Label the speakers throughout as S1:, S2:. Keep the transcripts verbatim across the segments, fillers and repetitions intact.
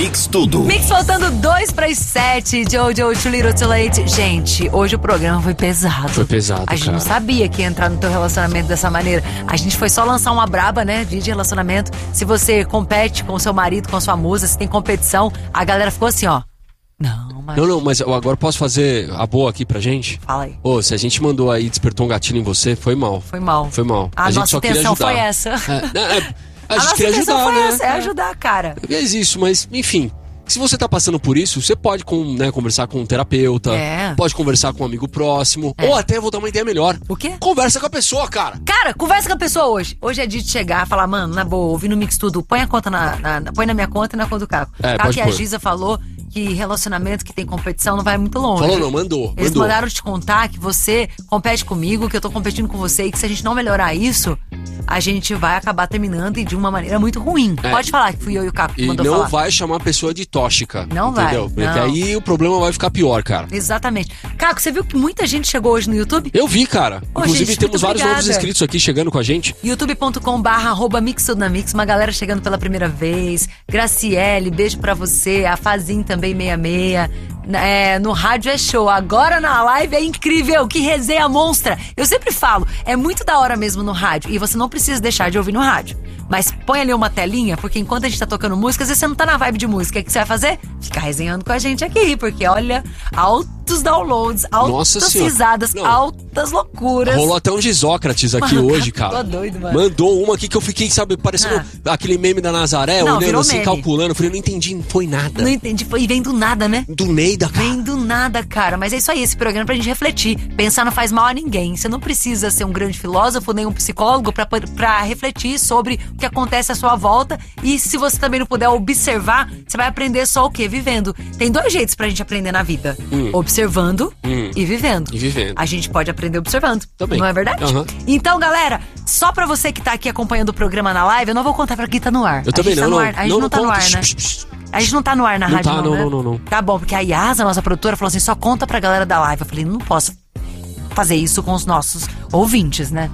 S1: Mix Tudo.
S2: Mix faltando dois para as sete. Jojo, too little too late. Gente, hoje o programa foi pesado.
S3: Foi pesado,
S2: A gente
S3: cara.
S2: não sabia que ia entrar no teu relacionamento dessa maneira. A gente foi só lançar uma braba, né? De relacionamento. Se você compete com o seu marido, com a sua musa, se tem competição, a galera ficou assim, ó. Não, mas...
S3: Não, não, mas eu agora posso fazer a boa aqui pra gente?
S2: Fala aí.
S3: Ô, se a gente mandou aí, despertou um gatilho em você, foi mal.
S2: Foi mal.
S3: Foi mal.
S2: A,
S3: gente
S2: nossa
S3: só queria
S2: intenção
S3: ajudar.
S2: foi essa.
S3: É, é, a,
S2: A
S3: gente
S2: nossa
S3: queria
S2: intenção
S3: ajudar,
S2: foi
S3: né?
S2: essa, é ajudar, cara.
S3: É isso, mas enfim. Se você tá passando por isso, você pode com, né, conversar com um terapeuta,
S2: É.
S3: pode conversar com um amigo próximo,
S2: É.
S3: ou até vou dar uma ideia melhor.
S2: O quê?
S3: Conversa com a pessoa, cara.
S2: Cara, conversa com a pessoa hoje. Hoje é dia de chegar e falar, mano, na boa, ouvindo o Mix Tudo, põe a conta na, na, na- põe na minha conta e na conta do Caco.
S3: É,
S2: Caco
S3: pode
S2: e a
S3: pôr.
S2: Giza falou que relacionamento que tem competição não vai muito longe.
S3: Falou não, mandou,
S2: Eles
S3: mandou.
S2: mandaram te contar que você compete comigo, que eu tô competindo com você e que se a gente não melhorar isso, a gente vai acabar terminando e de uma maneira muito ruim.
S3: É.
S2: Pode falar que fui eu e o Caco que
S3: E
S2: mandou
S3: não
S2: falar.
S3: vai chamar a pessoa de tóxica.
S2: Não vai,
S3: entendeu? Porque
S2: não.
S3: aí o problema vai ficar pior, cara.
S2: Exatamente. Caco, você viu que muita gente chegou hoje no YouTube?
S3: Eu vi, cara.
S2: Ô,
S3: Inclusive
S2: gente,
S3: temos
S2: muito
S3: vários
S2: obrigada.
S3: novos inscritos aqui chegando com a gente.
S2: youtube ponto com barra arroba Mix Tudo na Mix, uma galera chegando pela primeira vez. Graciele, beijo pra você. A Fazin também, sessenta e seis. É, no rádio é show, agora na live é incrível, que resenha monstra. Eu sempre falo, é muito da hora mesmo no rádio, e você não precisa deixar de ouvir no rádio. Mas põe ali uma telinha, porque enquanto a gente tá tocando música, às vezes você não tá na vibe de música. O que você vai fazer? Ficar resenhando com a gente aqui, porque olha, altos downloads,
S3: Nossa
S2: altas
S3: Senhora.
S2: risadas,
S3: Não.
S2: altas loucuras.
S3: Rolou até um Gisócrates aqui
S2: Mano,
S3: hoje, cara.
S2: tô doido, mano.
S3: Mandou uma aqui que eu fiquei, sabe, parecendo aquele meme da Nazaré,
S2: Não,
S3: olhando
S2: virou
S3: assim,
S2: meme.
S3: calculando. Eu falei, não entendi, não foi nada.
S2: Não entendi, foi e vem do nada, né?
S3: Do Neida, cara.
S2: Vem do nada, cara. Mas é isso aí, esse programa é pra gente refletir. Pensar não faz mal a ninguém. Você não precisa ser um grande filósofo, nem um psicólogo pra, pra refletir sobre o que acontece à sua volta. E se você também não puder observar, você vai aprender só o quê? Vivendo. Tem dois jeitos pra gente aprender na vida.
S3: Hum.
S2: Observando
S3: Hum.
S2: e vivendo.
S3: E vivendo.
S2: A gente pode aprender observando.
S3: Também.
S2: Não é verdade?
S3: Aham.
S2: Então, galera, só pra você que tá aqui acompanhando o programa na live, eu não vou contar pra quem tá no ar.
S3: Eu
S2: a
S3: também
S2: gente
S3: não,
S2: tá no
S3: não.
S2: ar. A gente
S3: Não,
S2: não,
S3: não
S2: tá no
S3: conta.
S2: ar, né?
S3: Psh, psh, psh.
S2: A gente não tá no ar na
S3: Não
S2: rádio,
S3: tá,
S2: não,
S3: não,
S2: né?
S3: não, não, não.
S2: Tá bom, porque a Yasa, nossa produtora, falou assim, só conta pra galera da live. Eu falei, não posso fazer isso com os nossos ouvintes, né?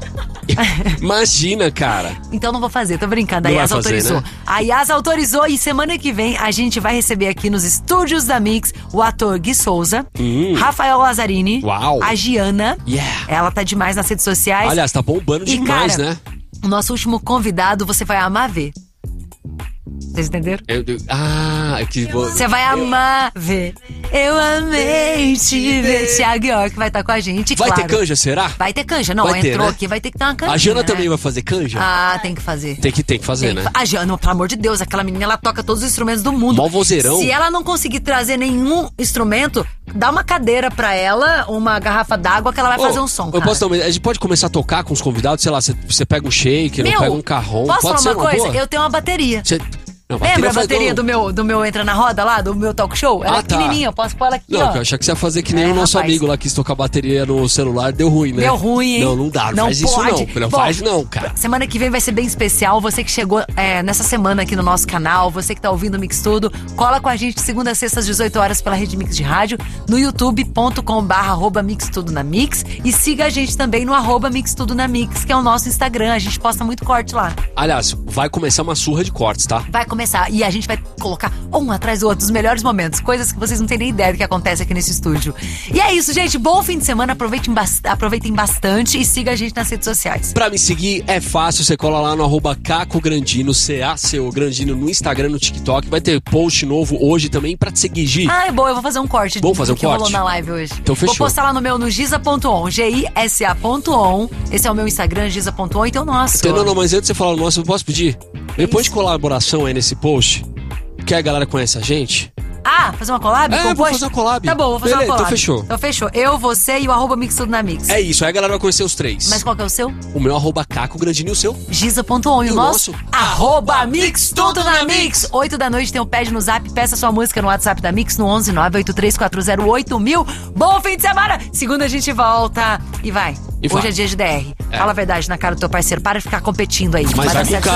S3: Imagina, cara.
S2: Então não vou fazer, tô brincando. A
S3: Não vai
S2: Yasa
S3: fazer,
S2: autorizou.
S3: né?
S2: A Yasa autorizou e semana que vem a gente vai receber aqui nos estúdios da Mix o ator Gui Souza,
S3: Hum.
S2: Rafael Lazzarini,
S3: Uau.
S2: a Giana.
S3: Yeah.
S2: Ela tá demais nas redes sociais.
S3: Aliás, tá bombando
S2: E,
S3: demais,
S2: cara,
S3: né?
S2: O nosso último convidado você vai amar ver. Vocês entenderam?
S3: Eu- eu- ah, é que vou...
S2: Você vai amar ver. Eu amei te ver. Thiago York vai estar com a gente,
S3: Vai
S2: claro.
S3: ter canja, será?
S2: Vai ter canja. Não,
S3: Vai ter,
S2: entrou
S3: né?
S2: aqui, vai ter que ter uma canja.
S3: A Jana
S2: né?
S3: também vai fazer canja?
S2: Ah, tem que fazer.
S3: Tem que, tem que fazer,
S2: Tem
S3: né?
S2: que fa- A Jana, pelo amor de Deus, aquela menina, ela toca todos os instrumentos do mundo.
S3: Mó vozeirão.
S2: Se ela não conseguir trazer nenhum instrumento, dá uma cadeira pra ela, uma garrafa d'água que ela vai
S3: Ô,
S2: fazer um som,
S3: eu
S2: cara.
S3: posso, não, a gente pode começar a tocar com os convidados, sei lá, você, você pega um shaker,
S2: Meu,
S3: ou pega um carrom.
S2: posso
S3: pode
S2: falar
S3: ser
S2: uma coisa?
S3: boa?
S2: Eu tenho uma bateria.
S3: Você- não,
S2: Lembra a
S3: faz-
S2: bateria
S3: não.
S2: do meu, do meu Entra na Roda lá, do meu talk show? Ela
S3: Ah,
S2: é
S3: tá.
S2: pequenininha, eu posso pôr ela aqui,
S3: Não,
S2: ó.
S3: que eu achei que você ia fazer que nem
S2: É,
S3: o nosso
S2: rapaz.
S3: amigo lá que quis tocar bateria no celular, deu ruim, né?
S2: Deu ruim, hein?
S3: Não, não dá, não,
S2: Não
S3: faz
S2: pode.
S3: isso não. Não
S2: Bom,
S3: faz não, cara.
S2: Semana que vem vai ser bem especial. Você que chegou é, nessa semana aqui no nosso canal, você que tá ouvindo o Mix Tudo, cola com a gente de segunda a sexta às dezoito horas pela Rede Mix de Rádio, no youtube ponto com barra arroba Mix Tudo na Mix, e siga a gente também no arroba Mix Tudo na Mix, que é o nosso Instagram. A gente posta muito corte lá.
S3: Aliás, vai começar uma surra de cortes, tá?
S2: Vai começar e a gente vai colocar um atrás do outro, os melhores momentos, coisas que vocês não têm nem ideia do que acontece aqui nesse estúdio. E é isso, gente. Bom fim de semana. Aproveitem, bas- aproveitem bastante e siga a gente nas redes sociais.
S3: Pra me seguir é fácil, você cola lá no arroba Caco Grandino, C A C O Grandino, no Instagram, no TikTok. Vai ter post novo hoje também pra te seguir, Gi.
S2: Ah, é boa, eu vou fazer um corte.
S3: Vamos fazer
S2: do
S3: um
S2: que
S3: corte?
S2: rolou na live hoje.
S3: Então fechou.
S2: Vou postar lá no meu, no gisa ponto on, G I S A ponto on. Esse é o meu Instagram, gisa ponto on, então nosso.
S3: Não, não, mas antes de você falar o nosso, eu posso pedir? Depois de colaboração aí nesse post, que a galera conhece a gente.
S2: Ah, fazer uma collab?
S3: É,
S2: com o
S3: vou
S2: post?
S3: fazer uma collab.
S2: Tá bom, vou fazer
S3: Beleza,
S2: uma
S3: então
S2: collab.
S3: fechou.
S2: Então fechou. Eu, você e o arroba Mix Tudo na Mix.
S3: É isso, aí a galera vai conhecer os três.
S2: Mas qual que é o seu?
S3: O meu arroba Caco Grandino e o seu?
S2: gisa ponto on. E o
S3: o
S2: nosso?
S3: nosso?
S2: Arroba Mix Tudo na Mix. oito da noite tem o Pede no Zap. Peça sua música no WhatsApp da Mix no onze nove oito três quatro zero oito mil. Bom fim de semana. Segunda a gente volta. E vai.
S3: E
S2: Hoje
S3: vai.
S2: é dia de D R.
S3: É.
S2: Fala a verdade na cara do teu parceiro. Para de ficar competindo aí.
S3: Mas vai
S2: dar
S3: com
S2: certo.